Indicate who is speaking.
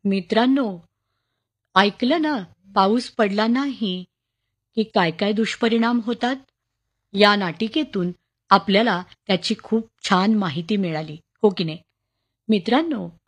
Speaker 1: मित्रांनो, ऐकलं ना, पाऊस पडला नाही की काय काय दुष्परिणाम होतात? या नाटिकेतून आपल्याला त्याची खूप छान माहिती मिळाली, हो की नाही? मित्रांनो,